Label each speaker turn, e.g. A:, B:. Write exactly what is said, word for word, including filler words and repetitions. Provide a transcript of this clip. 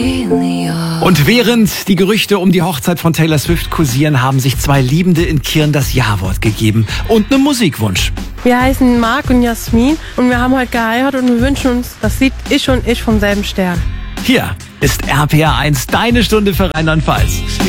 A: Und während die Gerüchte um die Hochzeit von Taylor Swift kursieren, haben sich zwei Liebende in Kirn das Ja-Wort gegeben und einen Musikwunsch.
B: Wir heißen Marc und Jasmin und wir haben heute geheiratet und wir wünschen uns das Lied Ich und Ich vom selben Stern.
A: Hier ist R P R eins, deine Stunde für Rheinland-Pfalz.